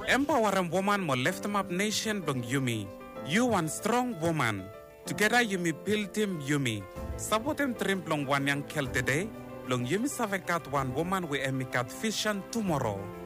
Empowering woman mo lift them up nation blong Yumi. You one strong woman. Together Yumi build him Yumi. Support him trim blong one young kel today. Blong Yumi savekat one woman we emikat vision tomorrow.